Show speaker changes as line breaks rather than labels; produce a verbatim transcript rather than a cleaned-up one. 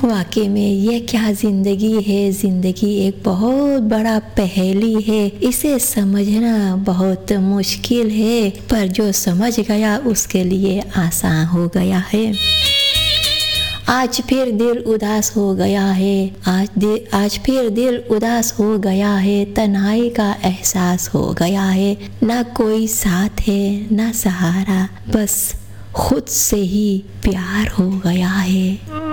वाकई में ये क्या ज़िंदगी है। ज़िंदगी एक बहुत बड़ा पहेली है, इसे समझना बहुत मुश्किल है, पर जो समझ गया उसके लिए आसान हो गया है। आज फिर दिल उदास हो गया है, आज दिल आज फिर दिल उदास हो गया है, तन्हाई का एहसास हो गया है। ना कोई साथ है ना सहारा, बस खुद से ही प्यार हो गया है।